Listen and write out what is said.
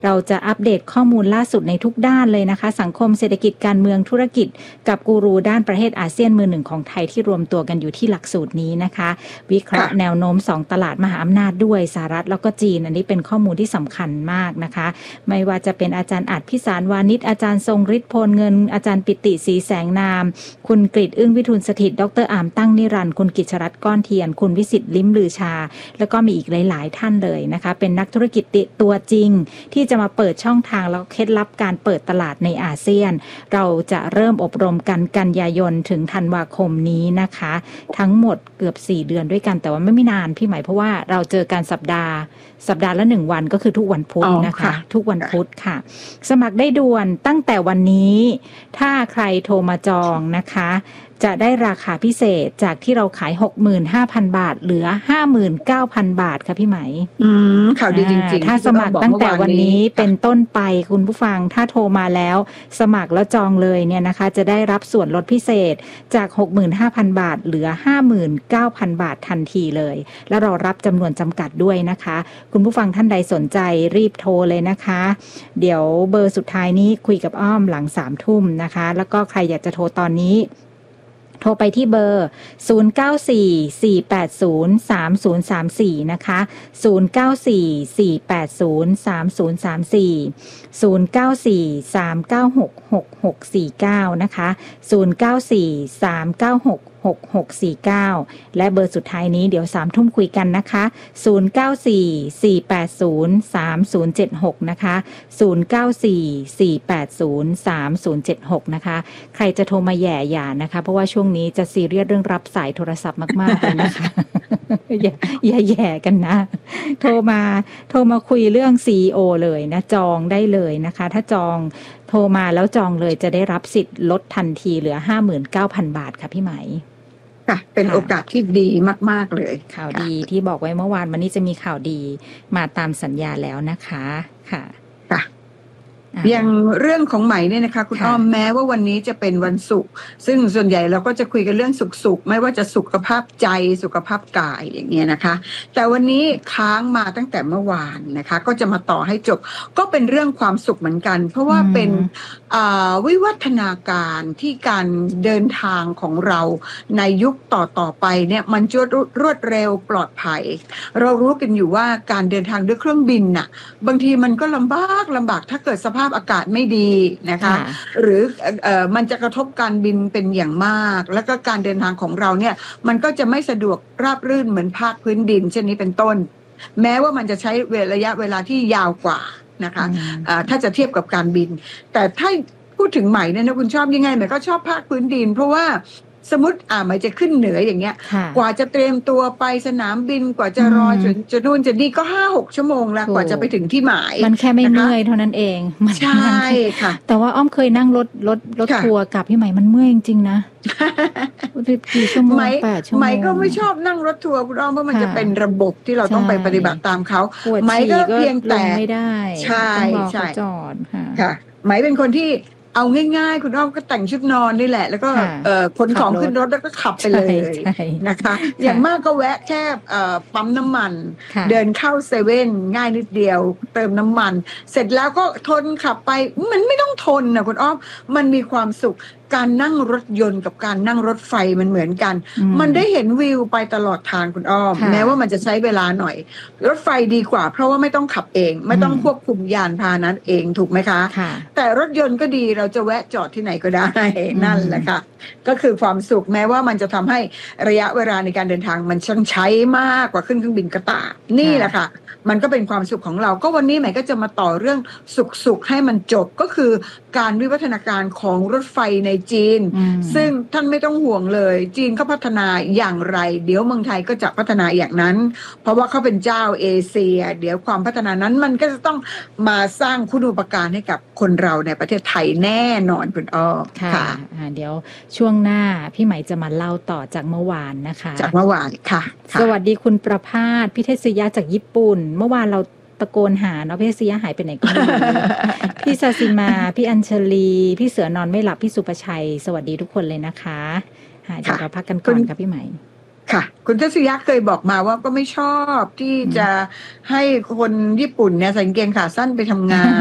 เราจะอัปเดตข้อมูลล่าสุดในทุกด้านเลยนะคะสังคมเศรษฐกิจการเมืองธุรกิจกับกูรูด้านประเทศอาเซียนมือหนึ่งของไทยที่รวมตัวกันอยู่ที่หลักสูตรนี้นะคะวิเคราะห์แนวโน้ม2ตลาดมหาอำนาจด้วยสหรัฐแล้วก็จีนอันนี้เป็นข้อมูลที่สำคัญมากนะคะไม่ว่าจะเป็นอาจารย์อัดพิสารวานิชอาจารย์ทรงฤทธิ์โพลเงินอาจารย์ปิติศรีแสงนามคุณกฤษอึ้งวิทูลสถิตดร.อามตั้งนิรันดร์คุณกิจรัตน์ก้อนเทียนคุณวิสิทธิ์ลิ้มลือชาแล้วก็มีอีกหลายๆท่านเลยนะคะเป็นนักธุรกิจตัวจริงที่จะมาเปิดช่องทางแล้วเคล็ดลับการเปิดตลาดในอาเซียนเราจะเริ่มอบรมกันยายนถึงธันวาคมนี้นะคะทั้งหมดเกือบ4เดือนด้วยกันแต่ว่าไม่นานพี่หมายเพราะว่าเราเจอกันสัปดาห์ละ1วันก็คือทุกวันพุธนะคะทุกวันพุธค่ะสมัครได้ด่วนตั้งแต่วันนี้ถ้าใครโทรมาจองนะคะจะได้ราคาพิเศษจากที่เราขาย 65,000 บาทเหลือ 59,000 บาทค่ะพี่ไหมข่าวดีจริงๆถ้าสมัครตั้งแต่วันนี้เป็นต้นไปคุณผู้ฟังถ้าโทรมาแล้วสมัครแล้วจองเลยเนี่ยนะคะจะได้รับส่วนลดพิเศษจาก 65,000 บาทเหลือ 59,000 บาททันทีเลยแล้วเรารับจำนวนจำกัดด้วยนะคะคุณผู้ฟังท่านใดสนใจรีบโทรเลยนะคะเดี๋ยวเบอร์สุดท้ายนี้คุยกับอ้อมหลัง 3 ทุ่มนะคะแล้วก็ใครอยากจะโทรตอนนี้โทรไปที่เบอร์0944803034นะคะ0944803034 0943966649นะคะ0943966649และเบอร์สุดท้ายนี้เดี๋ยว3ทุ่มคุยกันนะคะ0944803076นะคะ0944803076นะคะใครจะโทรมาแย่อย่านะคะเพราะว่าช่วงนี้จะซีเรียสเรื่องรับสายโทรศัพท์มากๆเลยนะคะ อย่าแย่กันนะโทรมาคุยเรื่อง CEO เลยนะจองได้เลยนะคะถ้าจองโทรมาแล้วจองเลยจะได้รับสิทธิ์ลดทันทีเหลือ 59,000 บาทค่ะพี่ไหมค่ะเป็นโอกาสที่ดีมากๆเลยข่าวดีที่บอกไว้เมื่อวานวันนี้จะมีข่าวดีมาตามสัญญาแล้วนะคะค่ะอย่างเรื่องของใหม่เนี่ยนะคะคุณอ้อมแม้ว่าวันนี้จะเป็นวันศุกร์ซึ่งส่วนใหญ่เราก็จะคุยกันเรื่องสุขไม่ว่าจะสุขภาพใจสุขภาพกายอย่างเงี้ยนะคะแต่วันนี้ค้างมาตั้งแต่เมื่อวานนะคะก็จะมาต่อให้จบก็เป็นเรื่องความสุขเหมือนกันเพราะว่าเป็นวิวัฒนาการที่การเดินทางของเราในยุคต่อไปเนี่ยมันจะรวดเร็วปลอดภัยเรารู้กันอยู่ว่าการเดินทางด้วยเครื่องบินน่ะบางทีมันก็ลำบากถ้าเกิดสภาพอากาศไม่ดีนะคะหรือมันจะกระทบการบินเป็นอย่างมากแล้วก็การเดินทางของเราเนี่ยมันก็จะไม่สะดวกราบรื่นเหมือนภาคพื้นดินเช่นนี้เป็นต้นแม้ว่ามันจะใช้ระยะเวลาที่ยาวกว่านะคะถ้าจะเทียบกับการบินแต่ถ้าพูดถึงใหม่เนี่ยนะคุณชอบยังไงใหม่ก็ชอบภาคพื้นดินเพราะว่าสมมติหมายจะขึ้นเหนืออย่างเงี้ยกว่าจะเตรียมตัวไปสนามบินกว่าจะรอจะนู่นจะนี่ก็ 5-6 ชั่วโมงแล้วกว่าจะไปถึงที่หมายมันแค่ไม่เมื่อยเท่านั้นเองใช่ค่ะแต่ว่าอ้อมเคยนั่งรถทัวร์กับพี่ใหม่มันเมื่อยจริงๆนะกี่ชั่วโมง8 ชั่วโมงไหมก็ไม่ชอบนั่งรถทัวร์คุณอ้อมเพราะมันจะเป็นระบบที่เราต้องไปปฏิบัติตามเขาไหมก็เพียงแต่ไม่ได้ใช่ใช่จอดค่ะไหมเป็นคนที่เอาง่ายๆคุณอ้อมก็แต่งชุดนอนนี่แหละแล้วก็ขนของขึ้นรถแล้วก็ขับไปเลยนะคะอย่างมากก็แวะแค่ปั๊มน้ำมันเดินเข้าเซเว่นง่ายนิดเดียวเติมน้ำมันเสร็จแล้วก็ทนขับไปมันไม่ต้องทนนะคุณอ้อมมันมีความสุขการนั่งรถยนต์กับการนั่งรถไฟมันเหมือนกันมันได้เห็นวิวไปตลอดทางคุณอ้อมแม้ว่ามันจะใช้เวลาหน่อยรถไฟดีกว่าเพราะว่าไม่ต้องขับเองไม่ต้องควบคุมยานพาหนะเองถูกไหมคะแต่รถยนต์ก็ดีเราจะแวะจอดที่ไหนก็ได้นั่นแหละค่ะก็คือความสุขแม้ว่ามันจะทำให้ระยะเวลาในการเดินทางมันช่างใช้มากกว่าขึ้นเครื่องบินก็ตามนี่แหละค่ะมันก็เป็นความสุขของเราก็วันนี้ใหม่ก็จะมาต่อเรื่องสุขให้มันจบก็คือการวิวัฒนาการของรถไฟในจีนซึ่งท่านไม่ต้องห่วงเลยจีนเขาพัฒนาอย่างไรเดี๋ยวเมืองไทยก็จะพัฒนาอย่างนั้นเพราะว่าเขาเป็นเจ้าเอเชียเดี๋ยวความพัฒนานั้นมันก็จะต้องมาสร้างคุณูปการให้กับคนเราในประเทศไทยแน่นอนคุณอ้อค่ะเดี๋ยวช่วงหน้าพี่ไหมจะมาเล่าต่อจากเมื่อวานนะคะจากเมื่อวานค่ะสวัสดีคุณประภาสพี่เทศยะจากญี่ปุ่นเมื่อวานเราตะโกนหาเนาะพี่เทศยะหายไปไหนก็ไม่รู้ พี่ซาซิมาพี่อัญชลีพี่เสือนอนไม่หลับพี่สุภชัยสวัสดีทุกคนเลยนะคะเดี๋ยวเราพักกันก่อนค่ะพี่ไหมค่ะคุณทัศยะเคยบอกมาว่าก็ไม่ชอบที่จะให้คนญี่ปุ่นเนี่ยใส่กางเกงขาสั้นไปทำงาน